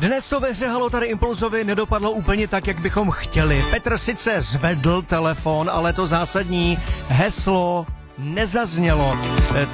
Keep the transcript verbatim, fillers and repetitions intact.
Dnes to ve hře Halo tady Impulzovi nedopadlo úplně tak, jak bychom chtěli. Petr sice zvedl telefon, ale to zásadní heslo nezaznělo.